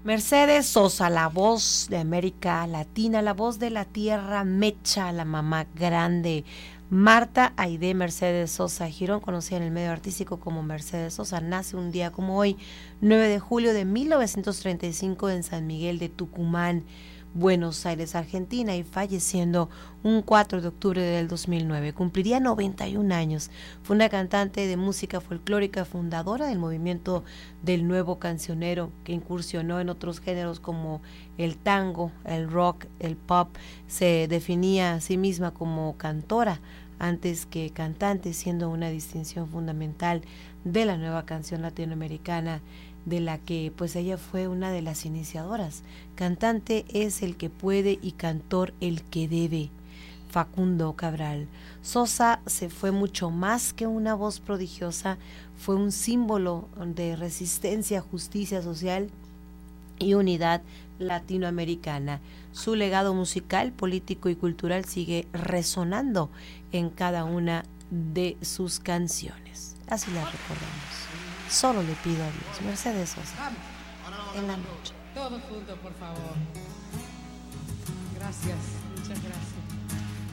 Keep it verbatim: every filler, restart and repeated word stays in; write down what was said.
Mercedes Sosa, la voz de América Latina, la voz de la tierra mecha, la mamá grande. Marta Aide Mercedes Sosa Girón, conocida en el medio artístico como Mercedes Sosa, nace un día como hoy, nueve de julio de mil novecientos treinta y cinco en San Miguel de Tucumán, Buenos Aires, Argentina, y falleciendo un cuatro de octubre del dos mil nueve. Cumpliría noventa y un años. Fue una cantante de música folclórica, fundadora del movimiento del nuevo cancionero, que incursionó en otros géneros como el tango, el rock, el pop. Se definía a sí misma como cantora antes que cantante, siendo una distinción fundamental de la nueva canción latinoamericana, de la que pues ella fue una de las iniciadoras. Cantante es el que puede y cantor el que debe. Facundo Cabral. Sosa se fue mucho más que una voz prodigiosa, fue un símbolo de resistencia, justicia social y unidad latinoamericana. Su legado musical, político y cultural sigue resonando en cada una de sus canciones. Así la recordamos. Solo le pido a Dios. Mercedes Sosa. En la noche. Todos juntos, por favor. Gracias, muchas gracias.